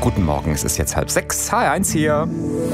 Guten Morgen, es ist jetzt 5:30. HR1 hier.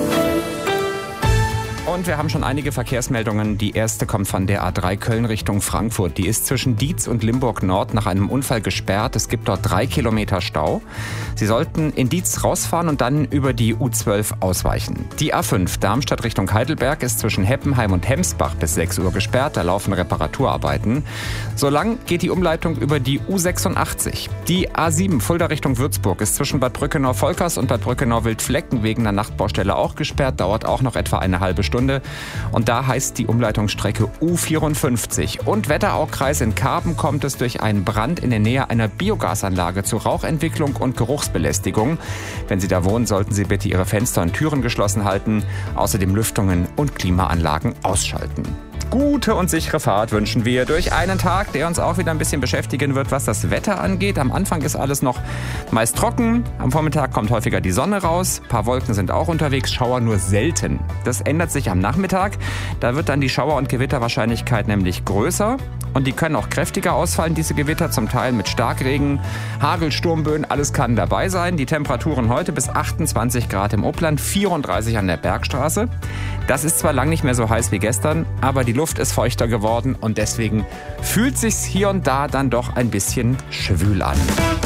Und wir haben schon einige Verkehrsmeldungen. Die erste kommt von der A3 Köln Richtung Frankfurt. Die ist zwischen Dietz und Limburg Nord nach einem Unfall gesperrt. Es gibt dort 3 Kilometer Stau. Sie sollten in Dietz rausfahren und dann über die U12 ausweichen. Die A5 Darmstadt Richtung Heidelberg ist zwischen Heppenheim und Hemsbach bis 6 Uhr gesperrt. Da laufen Reparaturarbeiten. Solang geht die Umleitung über die U86. Die A7 Fulda Richtung Würzburg ist zwischen Bad Brückenau-Volkers und Bad Brückenau-Wildflecken wegen einer Nachtbaustelle auch gesperrt. Dauert auch noch etwa eine halbe Stunde. Und da heißt die Umleitungsstrecke U54. Und Wetteraukreis in Karben kommt es durch einen Brand in der Nähe einer Biogasanlage zu Rauchentwicklung und Geruchsbelästigung. Wenn Sie da wohnen, sollten Sie bitte Ihre Fenster und Türen geschlossen halten. Außerdem Lüftungen und Klimaanlagen ausschalten. Gute und sichere Fahrt wünschen wir durch einen Tag, der uns auch wieder ein bisschen beschäftigen wird, was das Wetter angeht. Am Anfang ist alles noch meist trocken. Am Vormittag kommt häufiger die Sonne raus. Ein paar Wolken sind auch unterwegs, Schauer nur selten. Das ändert sich am Nachmittag. Da wird dann die Schauer- und Gewitterwahrscheinlichkeit nämlich größer. Und die können auch kräftiger ausfallen, diese Gewitter, zum Teil mit Starkregen, Hagel, Sturmböen, alles kann dabei sein. Die Temperaturen heute bis 28 Grad im Upland, 34 an der Bergstraße. Das ist zwar lang nicht mehr so heiß wie gestern, aber die Luft ist feuchter geworden und deswegen fühlt sich's hier und da dann doch ein bisschen schwül an.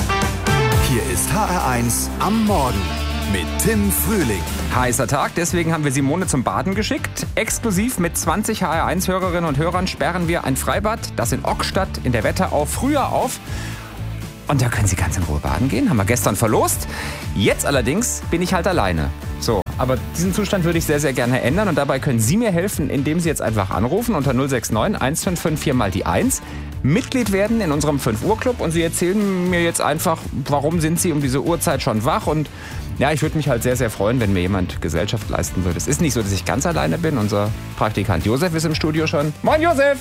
Hier ist HR1 am Morgen mit Tim Frühling. Heißer Tag, deswegen haben wir Simone zum Baden geschickt. Exklusiv mit 20 HR1-Hörerinnen und Hörern sperren wir ein Freibad, das in Ockstadt in der Wetterau früher auf. Und da können Sie ganz in Ruhe baden gehen. Haben wir gestern verlost. Jetzt allerdings bin ich halt alleine. So, aber diesen Zustand würde ich sehr, sehr gerne ändern. Und dabei können Sie mir helfen, indem Sie jetzt einfach anrufen unter 069 155 4 mal die 1. Mitglied werden in unserem 5-Uhr-Club. Und Sie erzählen mir jetzt einfach, warum sind Sie um diese Uhrzeit schon wach. Und ja, ich würde mich halt sehr, sehr freuen, wenn mir jemand Gesellschaft leisten würde. Es ist nicht so, dass ich ganz alleine bin. Unser Praktikant Josef ist im Studio schon. Moin Josef!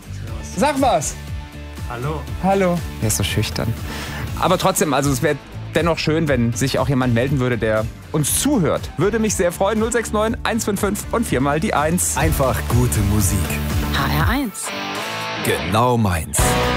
Sag was! Hallo. Hallo. Er ist so schüchtern. Aber trotzdem, also es wäre dennoch schön, wenn sich auch jemand melden würde, der uns zuhört. Würde mich sehr freuen. 069 155 und 4 mal die 1. Einfach gute Musik. HR1. Genau meins.